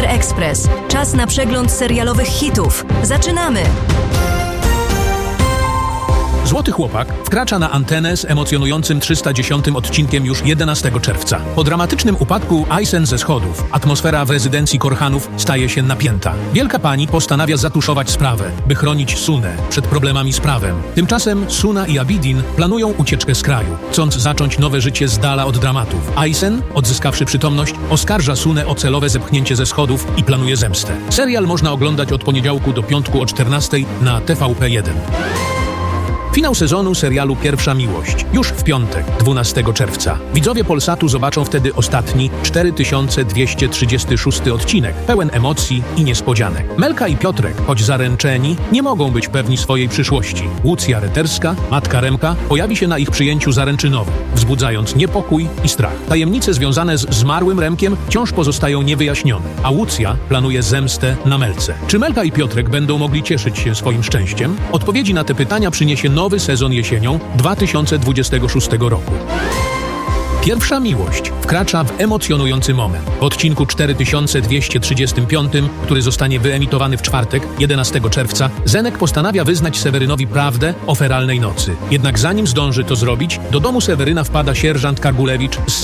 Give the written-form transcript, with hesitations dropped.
Super Express. Czas na przegląd serialowych hitów. Zaczynamy! Złoty Chłopak wkracza na antenę z emocjonującym 310 odcinkiem już 11 czerwca. Po dramatycznym upadku Aysen ze schodów atmosfera w rezydencji Korhanów staje się napięta. Wielka pani postanawia zatuszować sprawę, by chronić Sunę przed problemami z prawem. Tymczasem Suna i Abidin planują ucieczkę z kraju, chcąc zacząć nowe życie z dala od dramatów. Aysen, odzyskawszy przytomność, oskarża Sunę o celowe zepchnięcie ze schodów i planuje zemstę. Serial można oglądać od poniedziałku do piątku o 14 na TVP1. Finał sezonu serialu Pierwsza Miłość już w piątek, 12 czerwca. Widzowie Polsatu zobaczą wtedy ostatni, 4236 odcinek, pełen emocji i niespodzianek. Melka i Piotrek, choć zaręczeni, nie mogą być pewni swojej przyszłości. Łucja Reterska, matka Remka, pojawi się na ich przyjęciu zaręczynowym, wzbudzając niepokój i strach. Tajemnice związane z zmarłym Remkiem wciąż pozostają niewyjaśnione, a Łucja planuje zemstę na Melce. Czy Melka i Piotrek będą mogli cieszyć się swoim szczęściem? Odpowiedzi na te pytania przyniesie nowy sezon jesienią 2026 roku. Pierwsza Miłość wkracza w emocjonujący moment. W odcinku 4235, który zostanie wyemitowany w czwartek, 11 czerwca, Zenek postanawia wyznać Sewerynowi prawdę o feralnej nocy. Jednak zanim zdąży to zrobić, do domu Seweryna wpada sierżant Kargulewicz z